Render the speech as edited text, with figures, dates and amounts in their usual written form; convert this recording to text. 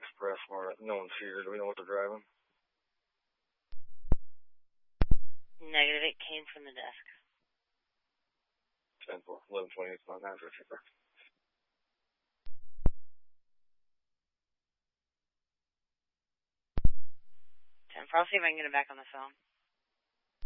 Express where no one's here. Do we know what they're driving? Negative, it came from the desk. 10-4, 11-20, it's not an address. 10-4, I'll see if I can get it back on the phone.